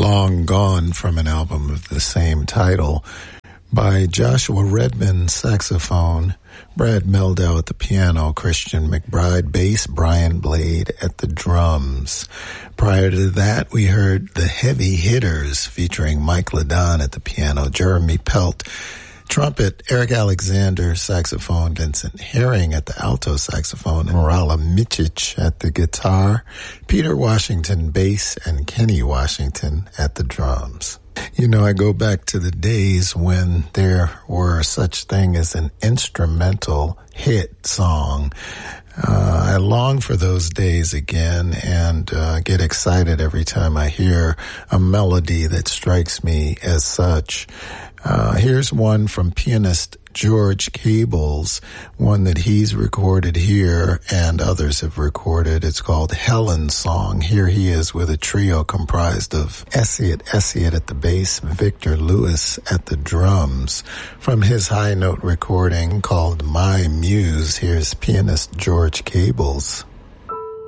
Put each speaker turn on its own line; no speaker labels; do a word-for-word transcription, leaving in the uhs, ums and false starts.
Long Gone from an album of the same title by Joshua Redman, saxophone, Brad Meldau at the piano, Christian McBride bass, Brian Blade at the drums. Prior to that, we heard The Heavy Hitters featuring Mike Ladon at the piano, Jeremy Pelt trumpet, Eric Alexander saxophone, Vincent Herring at the alto saxophone, and Rala Mičić at the guitar, Peter Washington bass, and Kenny Washington at the drums. You know, I go back to the days when there were such thing as an instrumental hit song. Uh, I long for those days again and uh, get excited every time I hear a melody that strikes me as such. Uh, here's one from pianist George Cables, one that he's recorded here and others have recorded. It's called Helen's Song. Here he is with a trio comprised of Essiet Essiet at the bass, Victor Lewis at the drums. From his high note recording called My Muse, here's pianist George Cables.